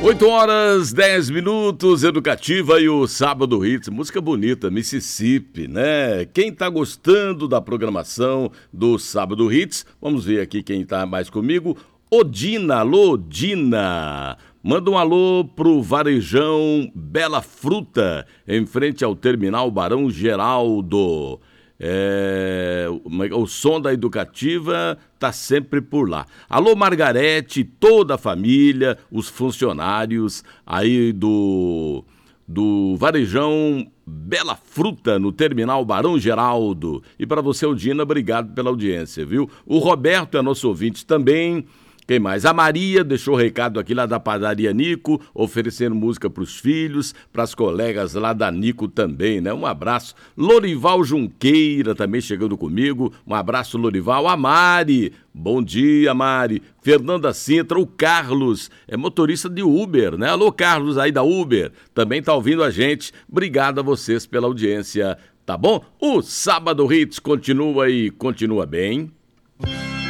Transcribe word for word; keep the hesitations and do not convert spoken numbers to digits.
oito horas, dez minutos, Educativa e o Sábado Hits, música bonita, Mississippi, né? Quem tá gostando da programação do Sábado Hits, vamos ver aqui quem tá mais comigo. Odina, alô, Dina. Manda um alô pro Varejão Bela Fruta, em frente ao Terminal Barão Geraldo. É, o som da Educativa tá sempre por lá. Alô, Margarete, toda a família, os funcionários aí do, do Varejão Bela Fruta, no Terminal Barão Geraldo. E para você, Odina, obrigado pela audiência, viu? O Roberto é nosso ouvinte também. Quem mais? A Maria deixou recado aqui lá da padaria Nico, oferecendo música para os filhos, para as colegas lá da Nico também, né? Um abraço. Lorival Junqueira também chegando comigo. Um abraço, Lorival. A Mari. Bom dia, Mari. Fernanda Sintra, o Carlos, é motorista de Uber, né? Alô, Carlos aí da Uber, também tá ouvindo a gente. Obrigado a vocês pela audiência, tá bom? O Sábado Hits continua e continua bem.